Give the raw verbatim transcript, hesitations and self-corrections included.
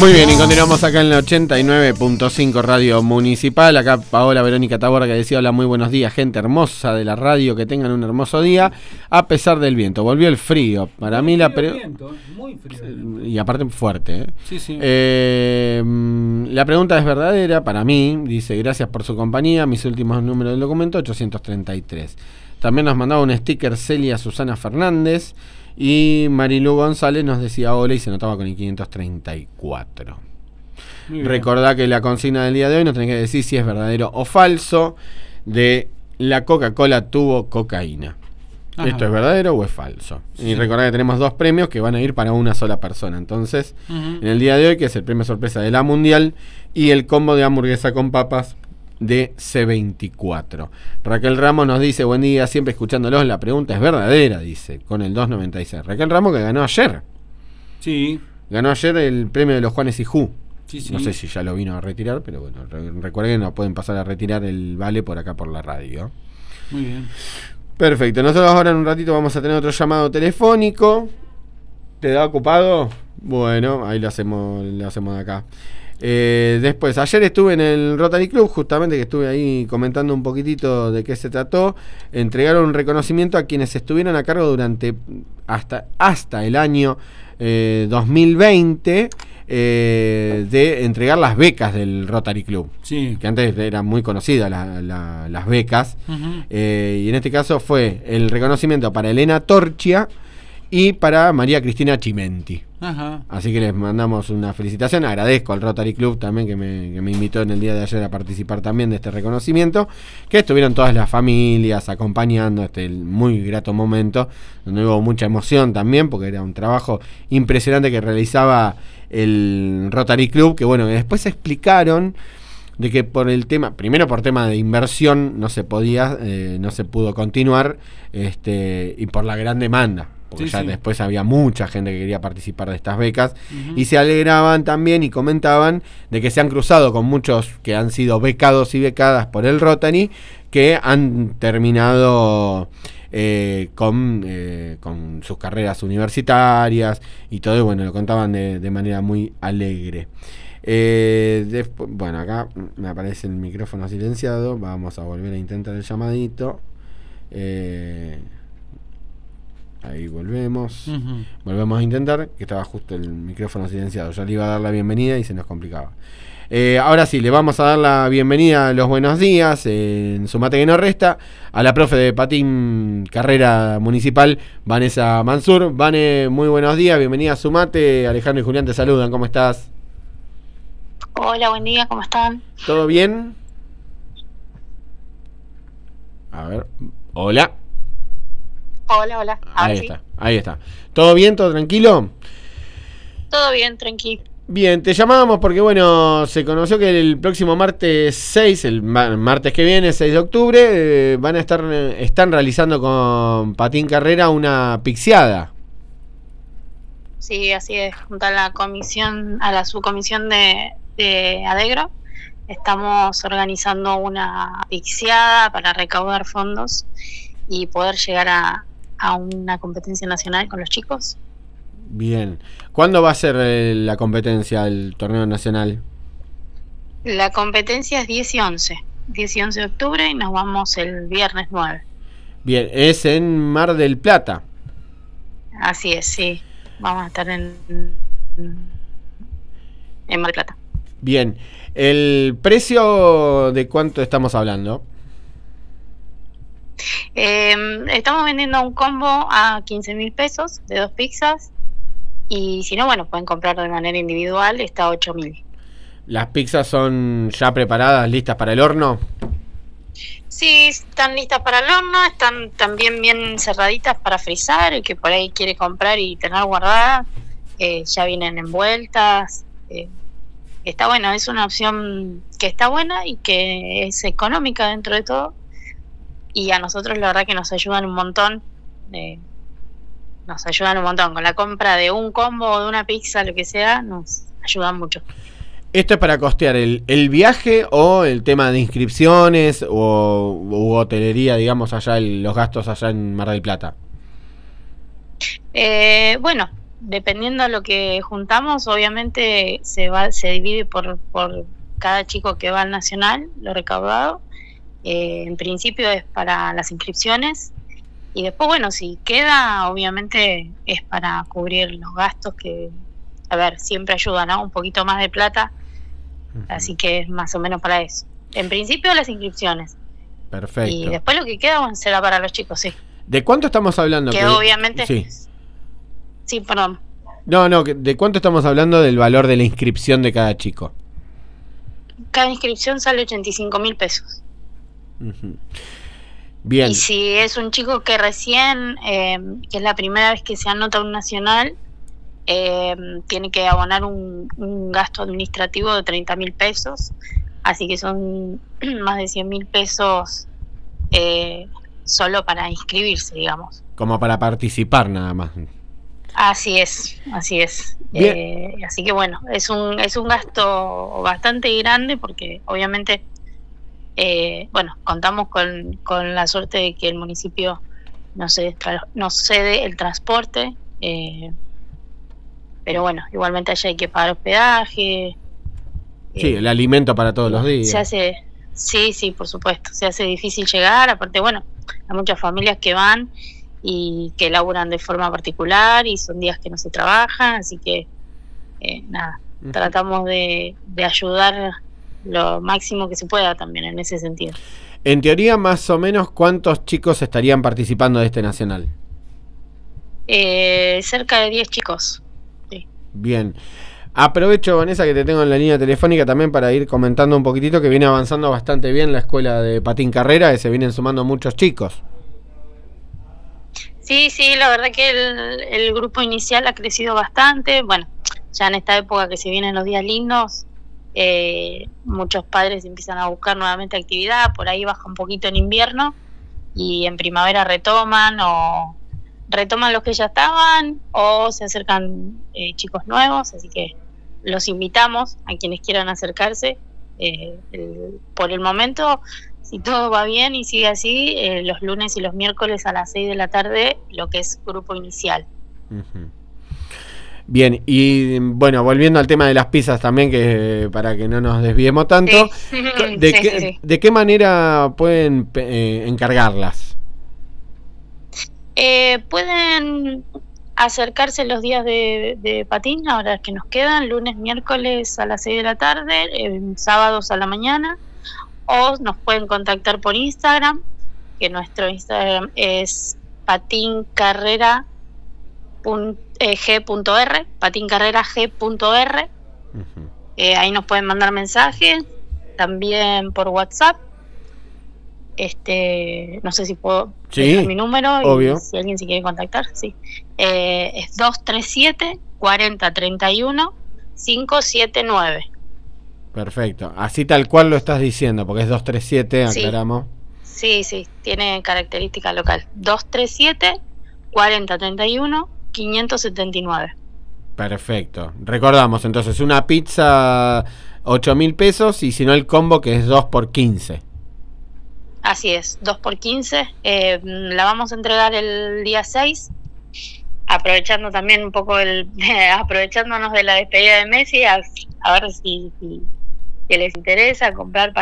Muy bien, y continuamos acá en la ochenta y nueve punto cinco Radio Municipal. Acá Paola Verónica Taborda que decía: hola, muy buenos días, gente hermosa de la radio, que tengan un hermoso día, a pesar del viento. Volvió el frío. Para muy mí la frío pre... viento, muy frío. Y aparte fuerte, ¿eh? Sí, sí. Eh, la pregunta es verdadera para mí. Dice: gracias por su compañía. Mis últimos números del documento, ochocientos treinta y tres. También nos mandaba un sticker Celia Susana Fernández. Y Marilu González nos decía hola y se notaba con el quinientos treinta y cuatro. Recordá que la consigna del día de hoy nos tenés que decir si es verdadero o falso de la Coca-Cola tuvo cocaína. Ajá. ¿Esto es verdadero o es falso? Sí. Y recordá que tenemos dos premios que van a ir para una sola persona. Entonces, uh-huh. en el día de hoy, que es el premio sorpresa de la Mundial y el combo de hamburguesa con papas de C veinticuatro. Raquel Ramos nos dice: buen día, siempre escuchándolos. La pregunta es verdadera, dice, con el doscientos noventa y seis. Raquel Ramos, que ganó ayer. Sí. Ganó ayer el premio de los Juanes y Ju. Sí, sí. No sé si ya lo vino a retirar, pero bueno, re- recuerden que nos pueden pasar a retirar el vale por acá por la radio. Muy bien. Perfecto. Nosotros ahora en un ratito vamos a tener otro llamado telefónico. ¿Te da ocupado? Bueno, ahí lo hacemos, lo hacemos de acá. Eh, después, ayer estuve en el Rotary Club, justamente que estuve ahí comentando un poquitito de qué se trató. Entregaron un reconocimiento a quienes estuvieron a cargo durante hasta, hasta el año eh, dos mil veinte eh, de entregar las becas del Rotary Club. Sí. Que antes eran muy conocidas la, la, las becas. Uh-huh. Eh, y en este caso fue el reconocimiento para Elena Torchia y para María Cristina Chimenti. Ajá. Así que les mandamos una felicitación. Agradezco al Rotary Club también que me, que me invitó en el día de ayer a participar también de este reconocimiento, que estuvieron todas las familias acompañando este muy grato momento, donde hubo mucha emoción también, porque era un trabajo impresionante que realizaba el Rotary Club, que bueno, que después explicaron de que por el tema, primero por tema de inversión no se podía, eh, no se pudo continuar, este, y por la gran demanda. Porque sí, ya sí. después había mucha gente que quería participar de estas becas, uh-huh. y se alegraban también y comentaban de que se han cruzado con muchos que han sido becados y becadas por el Rotary, que han terminado eh, con, eh, con sus carreras universitarias y todo, y bueno, lo contaban de, de manera muy alegre. Eh, después, bueno, acá me aparece el micrófono silenciado, vamos a volver a intentar el llamadito. Eh... Ahí volvemos. Uh-huh. Volvemos a intentar, que estaba justo el micrófono silenciado. Ya le iba a dar la bienvenida y se nos complicaba. Eh, ahora sí, le vamos a dar la bienvenida a los buenos días, eh, en Sumate que no resta, a la profe de patín carrera municipal, Vanessa Mansur. Vane, muy buenos días, bienvenida a Sumate. Alejandro y Julián te saludan, ¿cómo estás? Hola, buen día, ¿cómo están? ¿Todo bien? A ver, hola. Hola, hola. Ahí sí. está, ahí está. ¿Todo bien? ¿Todo tranquilo? Todo bien, tranquilo. Bien, te llamábamos porque, bueno, se conoció que el próximo martes seis, el martes que viene, seis de octubre, eh, van a estar, están realizando con Patín Carrera una pixiada. Sí, así es, junto a la comisión, a la subcomisión de, de Adegro, estamos organizando una pixiada para recaudar fondos y poder llegar a a una competencia nacional con los chicos. Bien. ¿Cuándo va a ser eh, la competencia, el torneo nacional? La competencia es diez y once. diez y once de octubre y nos vamos el viernes nueve. Bien, es en Mar del Plata. Así es, sí. Vamos a estar en, en Mar del Plata. Bien. ¿El precio de cuánto estamos hablando? Eh, estamos vendiendo un combo a quince mil pesos de dos pizzas, y si no, bueno, pueden comprar de manera individual, está a ocho mil. ¿Las pizzas son ya preparadas, listas para el horno? Sí, están listas para el horno, están también bien cerraditas para frizar. El que por ahí quiere comprar y tener guardadas, eh, ya vienen envueltas. Eh, está bueno, es una opción que está buena y que es económica dentro de todo. Y a nosotros la verdad que nos ayudan un montón, eh, nos ayudan un montón, con la compra de un combo o de una pizza, lo que sea, nos ayudan mucho. ¿Esto es para costear el, el viaje o el tema de inscripciones o u hotelería, digamos, allá, el, los gastos allá en Mar del Plata? Eh, bueno, dependiendo de lo que juntamos, obviamente se va se divide por, por cada chico que va al nacional, lo recaudado. Eh, en principio es para las inscripciones y después, bueno, si queda, obviamente es para cubrir los gastos que, a ver, siempre ayuda, ¿no? Un poquito más de plata, uh-huh. Así que es más o menos para eso. En principio las inscripciones. Perfecto. Y después lo que queda, bueno, será para los chicos, sí. ¿De cuánto estamos hablando? Que, que obviamente... Sí. Sí, perdón. No, no, ¿de cuánto estamos hablando del valor de la inscripción de cada chico? Cada inscripción sale ochenta y cinco mil pesos. Uh-huh. Bien. Y si es un chico que recién, eh, que es la primera vez que se anota un nacional, eh, tiene que abonar un, un gasto administrativo de treinta mil pesos. Así que son más de cien mil pesos eh, solo para inscribirse, digamos. Como para participar nada más. Así es, así es. Eh, así que bueno, es un es un gasto bastante grande porque obviamente, eh, bueno, contamos con, con la suerte de que el municipio nos cede, nos cede el transporte, eh, pero bueno, igualmente allá hay que pagar hospedaje. Sí, eh, el alimento para todos los días. Se hace, sí, sí, por supuesto, se hace difícil llegar, aparte, bueno, hay muchas familias que van y que laburan de forma particular y son días que no se trabajan, así que eh, nada, uh-huh. Tratamos de, de ayudar lo máximo que se pueda también en ese sentido. En teoría, más o menos, ¿cuántos chicos estarían participando de este nacional? Eh, cerca de diez chicos. Sí. Bien. Aprovecho, Vanessa, que te tengo en la línea telefónica también para ir comentando un poquitito que viene avanzando bastante bien la escuela de patín carrera, que se vienen sumando muchos chicos. Sí, sí, la verdad que el, el grupo inicial ha crecido bastante. Bueno, ya en esta época que se vienen los días lindos, eh, muchos padres empiezan a buscar nuevamente actividad, por ahí baja un poquito en invierno y en primavera retoman o retoman los que ya estaban o se acercan eh, chicos nuevos, así que los invitamos a quienes quieran acercarse. Eh, el, por el momento, si todo va bien y sigue así, eh, los lunes y los miércoles a las seis de la tarde, lo que es grupo inicial. Uh-huh. Bien, y bueno, volviendo al tema de las pizzas también, que para que no nos desviemos tanto, sí. ¿de, sí, qué, sí, sí. ¿de qué manera pueden eh, encargarlas? Eh, pueden acercarse los días de, de patín, ahora que nos quedan, lunes, miércoles a las seis de la tarde, eh, sábados a la mañana, o nos pueden contactar por Instagram, que nuestro Instagram es patincarrera g punto r, patincarrera g punto r. Uh-huh. Eh, ahí nos pueden mandar mensajes, también por WhatsApp. Este, no sé si puedo sí, dejar mi número obvio. Y si alguien se quiere contactar, sí. Eh, es dos tres siete, cuarenta, treinta y uno, quinientos setenta y nueve. Perfecto, así tal cual lo estás diciendo, porque es dos tres siete, aclaramos. Sí, sí, sí, tiene característica local. dos tres siete, cuarenta, treinta y uno, quinientos setenta y nueve. Perfecto. Recordamos entonces una pizza ocho mil pesos y si no el combo que es dos por quince. Así es, dos por quince. Eh, la vamos a entregar el día seis, aprovechando también un poco el eh, aprovechándonos de la despedida de Messi, a, a ver si, si, si les interesa comprar para